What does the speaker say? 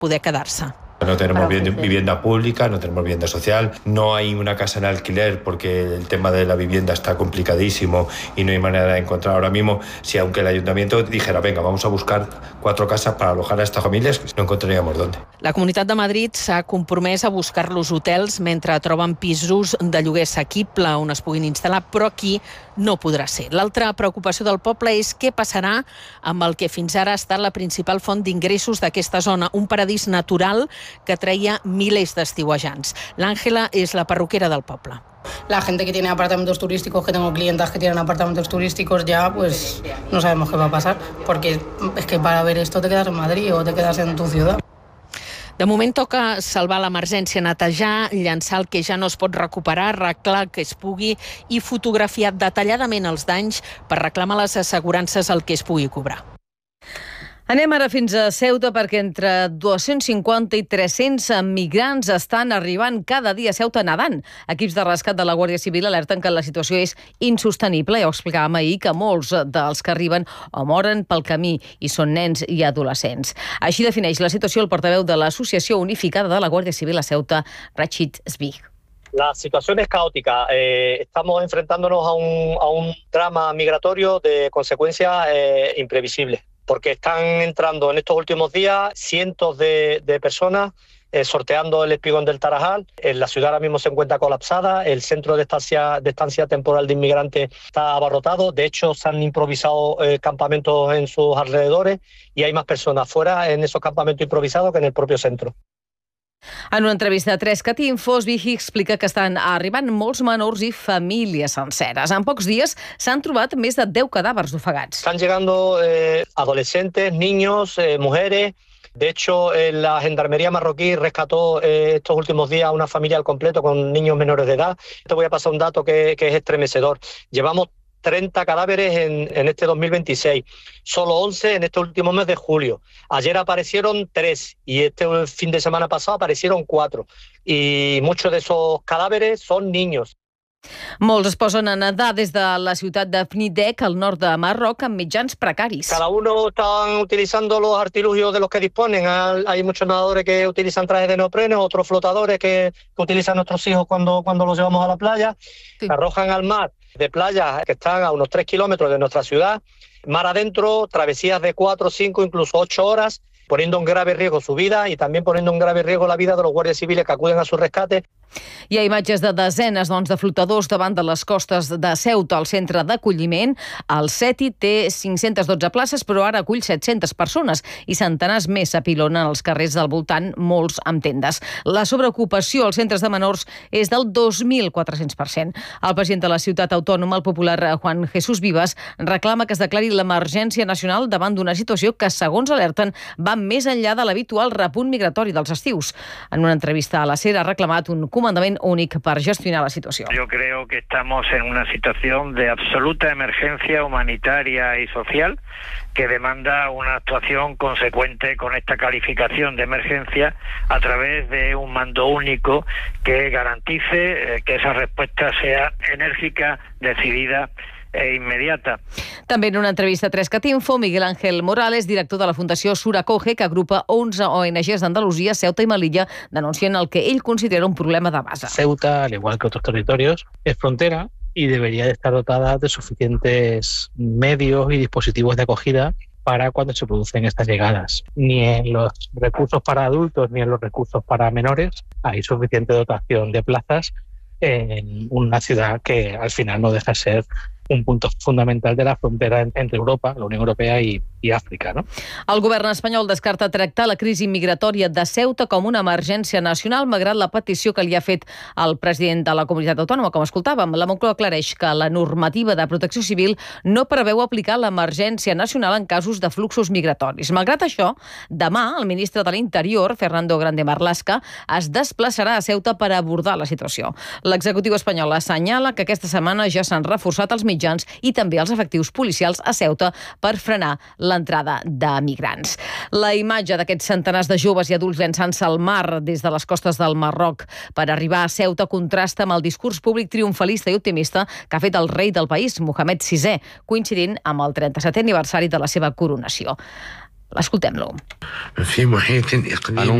poder quedar-se. No tenemos vivienda pública, no tenemos vivienda social, no hay una casa en alquiler porque el tema de la vivienda está complicadísimo y no hay manera de encontrar ahora mismo. Si aunque el ayuntamiento dijera, venga, vamos a buscar 4 casas para alojar a estas famílies, no encontraríamos dónde. La Comunitat de Madrid s'ha compromès a buscar-los hotels mentre troben pisos de lloguer assequible on es puguin instal·lar, però aquí no podrà ser. L'altra preocupació del poble és què passarà amb el que fins ara ha estat la principal font d'ingressos d'aquesta zona, un paradís natural que treia milers d'estiuejants. L'Àngela és la perruquera del poble. La gente que tiene apartamentos turísticos, que tengo clientas que tienen apartamentos turísticos, ya pues no sabemos qué va a pasar, porque es que para ver esto te quedas en Madrid o te quedas en tu ciudad. De moment toca salvar l'emergència, netejar, llançar el que ja no es pot recuperar, arreglar el que es pugui i fotografiar detalladament els danys per reclamar les assegurances el que es pugui cobrar. Anem ara fins a Ceuta perquè entre 250 i 300 migrants estan arribant cada dia a Ceuta nedant. Equips de rescat de la Guàrdia Civil alerten que la situació és insostenible. Ja ho explicàvem ahir que molts dels que arriben o moren pel camí i són nens i adolescents. Així defineix la situació el portaveu de l'Associació Unificada de la Guàrdia Civil a Ceuta, Rachid Sbig. La situación es caótica. Estamos enfrentándonos a un drama migratorio de consecuencias imprevisibles, porque están entrando en estos últimos días cientos de personas sorteando el espigón del Tarajal. La ciudad ahora mismo se encuentra colapsada, el centro de estancia temporal de inmigrantes está abarrotado. De hecho, se han improvisado campamentos en sus alrededores y hay más personas fuera en esos campamentos improvisados que en el propio centro. En una entrevista a 3catinfo, Sbig explica que estan arribant molts menors i famílies senceres. En pocs dies s'han trobat més de 10 cadàvers ofegats. Están llegando adolescentes, niños, mujeres. De hecho, la Gendarmería marroquí rescató estos últimos días a una familia al completo con niños menores de edad. Te voy a pasar un dato que es estremecedor. Llevamos 30 cadáveres en este 2026, solo 11 en este último mes de julio. Ayer aparecieron 3 y este fin de semana pasado aparecieron 4. Y muchos de esos cadáveres son niños. Molts es posen a nedar des de la ciutat de Fnidek, al nord de Marroc, amb mitjans precaris. Cada uno está utilizando los artilugios de los que disponen. Hay muchos nadadores que utilizan trajes de neopreno, otros flotadores que utilizan nuestros hijos cuando los llevamos a la playa. Sí. Se arrojan al mar de playas que están a unos 3 kilómetros de nuestra ciudad, mar adentro, travesías de 4, 5, incluso 8 horas, poniendo en grave riesgo su vida y también poniendo en grave riesgo la vida de los guardias civiles que acuden a su rescate. Hi ha imatges de desenes de flotadors davant de les costes de Ceuta, al centre d'acolliment. El SETI té 512 places, però ara acull 700 persones i centenars més s'apilonen als carrers del voltant, molts amb tendes. La sobreocupació als centres de menors és del 2.400%. El president de la ciutat autònoma, el popular Juan Jesús Vivas, reclama que es declari l'emergència nacional davant d'una situació que, segons alerten, va més enllà de l'habitual repunt migratori dels estius. En una entrevista a la SER ha reclamat un comandament únic per gestionar la situació. Yo creo que estamos en una situación de absoluta emergencia humanitaria y social que demanda una actuación consecuente con esta calificación de emergencia a través de un mando único que garantice que esa respuesta sea enérgica, decidida e immediata. També en una entrevista a 3catinfo, Miguel Ángel Morales, director de la Fundació Suracoge, que agrupa 11 ONGs d'Andalusia, Ceuta i Melilla, denuncien el que ell considera un problema de base. Ceuta, al igual que otros territorios, es frontera y debería de estar dotada de suficientes medios y dispositivos de acogida para cuando se producen estas llegadas. Ni en los recursos para adultos ni en los recursos para menores hay suficiente dotación de plazas en una ciudad que al final no deja de ser un punto fundamental de la frontera entre Europa, la Unió Europea i Àfrica. No? El govern espanyol descarta tractar la crisi migratòria de Ceuta com una emergència nacional, malgrat la petició que li ha fet el president de la comunitat autònoma, com escoltàvem. La Moncloa aclareix que la normativa de protecció civil no preveu aplicar l'emergència nacional en casos de fluxos migratoris. Malgrat això, demà el ministre de l'Interior, Fernando Grande Marlaska, es desplaçarà a Ceuta per abordar la situació. L'executiu espanyol assenyala que aquesta setmana ja s'han reforçat els mitjans i també els efectius policials a Ceuta per frenar l'entrada de migrants. La imatge d'aquests centenars de joves i adults llançant-se al mar des de les costes del Marroc per arribar a Ceuta contrasta amb el discurs públic triomfalista i optimista que ha fet el rei del país, Mohamed VI, coincidint amb el 37è aniversari de la seva coronació. Escoltem-lo. في محيط إقليمي